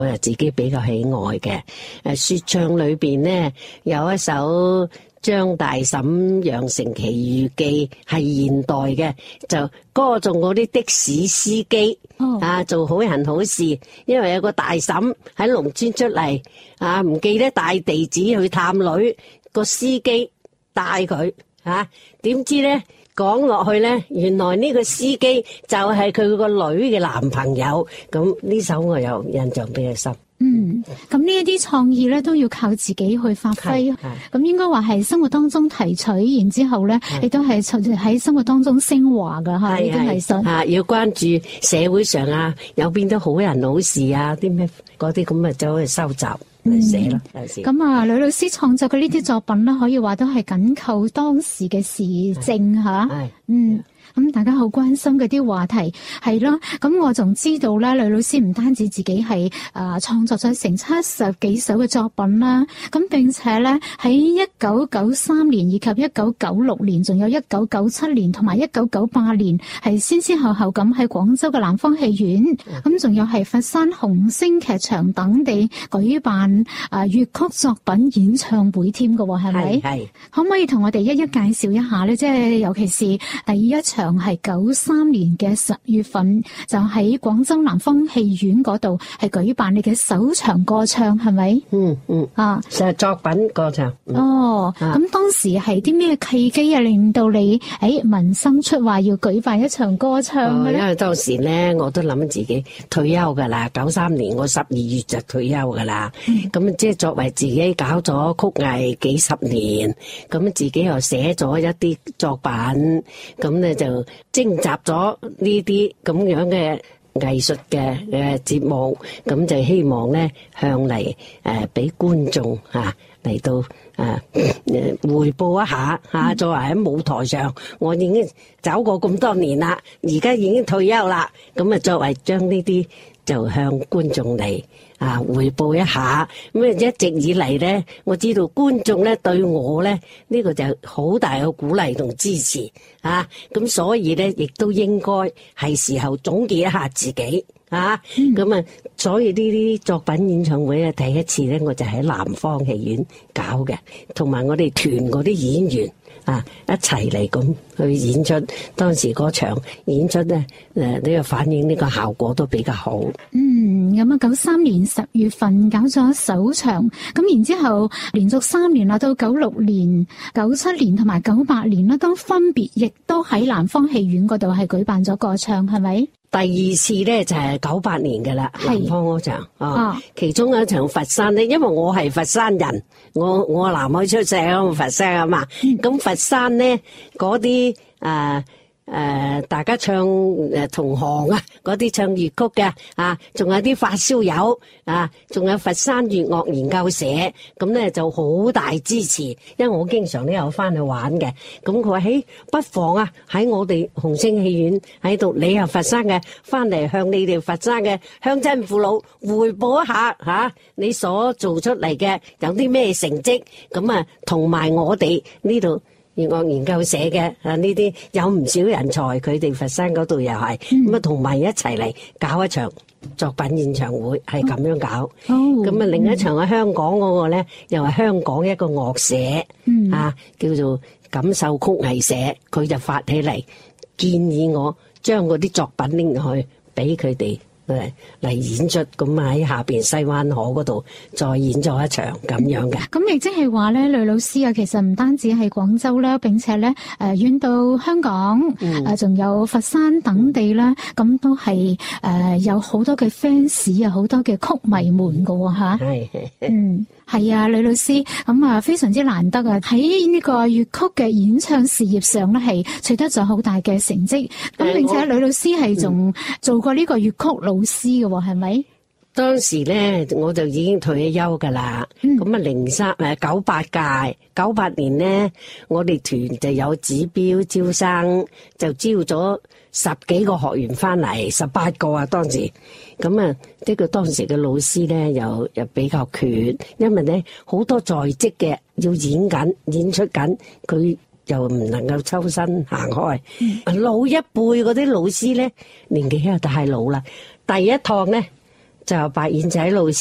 我又自己比較喜愛嘅。說唱裏邊咧有一首張大嬸羊城奇遇記係現代嘅，就歌頌嗰啲的士司機做好人好事，因為有個大嬸喺農村出嚟唔記得帶地址去探女，個司機帶佢點知咧講落去咧，原來呢個司機就係佢個女嘅男朋友，咁呢首我有印象比較深。 咁呢一啲創意咧都要靠自己去發揮，咁應該話係生活當中提取，然之後咧亦都係喺生活當中升華噶吓，呢啲藝術要關注社會上有邊啲好人好事啲咩嗰啲咁走去收集嚟寫咯。 咁呂老師創作嘅呢啲作品咧，可以話都係緊扣當時嘅時政吓。咁大家好關心嗰啲話題係咯，咁我仲知道咧，呂老師唔單止自己係創作咗成70幾首嘅作品啦，咁並且咧喺1993年以及1996年，仲有1997年同埋1998年，係先後咁喺廣州嘅南方戲院，咁仲有係佛山紅星劇場等地舉辦粵曲作品演唱會添㗎喎，係咪？係。可唔可以同我哋一一介紹一下咧？即係尤其是第一場係93年嘅10月份，就喺廣州南方戲院嗰度係舉辦你嘅首場歌唱，係咪？就係作品歌唱。 咁當時係啲咩契機令到你萌生出話要舉辦一場歌唱嘅咧？因為當時咧我都諗自己退休噶啦，93年我12月就退休噶啦。咁即係作為自己搞咗曲藝幾十年，咁自己又寫咗一啲作品，咁咧就徵集咗呢啲咁樣嘅藝術嘅節目，咁就希望咧向嚟俾觀眾嚟到匯報一下作為喺舞台上，我已經走過咁多年啦，而家已經退休啦，咁作為將呢啲就向觀眾嚟匯報一下。咁一直以嚟咧，我知道觀眾咧對我咧呢個就好大嘅鼓勵同支持咁所以咧亦都應該係時候總結一下自己所以呢啲作品演唱會咧，第一次咧我就喺南方戲院搞嘅，同埋我哋團嗰啲演員一齊嚟咁去演出。當時嗰場演出咧呢個反應呢個效果都比較好。 咁93年10月份搞咗首場，咁然之後連續3年啦，到96年、97年同埋98年啦，都分別亦都喺南方戲院嗰度係舉辦咗歌唱，係咪？ 第二次咧就係98年嘅啦，南方嗰場其中有一場佛山咧，因為我係佛山人，我南海出世喺佛山嘛，咁佛山咧嗰啲大家唱同行嗰啲唱粵曲嘅仲有啲發燒友仲有佛山粵樂研究社，咁咧就好大支持，因為我經常都有翻去玩嘅。咁佢話不妨喺我哋紅星戲院喺度，你係佛山嘅，翻嚟向你哋佛山嘅鄉親父老匯報一下你所做出嚟嘅有啲咩成績，咁同埋我哋呢度粵樂研究社嘅呢啲有唔少人才，佢哋佛山嗰度又係咁同埋一齊嚟搞一場作品演唱會，係咁樣搞。咁另一場喺香港嗰個咧，又係香港一個樂社叫做感受曲藝社，佢就發起嚟建議我將嗰啲作品拎去俾佢哋嚟演出，咁喺下邊西灣河嗰度再演咗一場咁樣嘅。 咁亦即係話咧，呂老師其實唔單止係廣州啦，並且咧遠到香港仲有佛山等地啦，咁都係有好多嘅 fans 好多嘅曲迷們噶吓。係啊，呂老師咁非常之難得喺呢個粵曲嘅演唱事業上咧係取得咗好大嘅成績。咁並且呂老師係仲做過呢個粵曲老師嘅，係咪？ 當時咧我就已經退咗休噶啦。咁98年咧，我哋團就有指標招生，就招咗10幾個學員翻嚟，18個當時。咁呢個當時嘅老師咧又比較缺，因為咧好多在職嘅要演出緊，佢又唔能夠抽身行開。老一輩嗰啲老師咧年紀又太老啦，第一趟咧就白燕仔老師。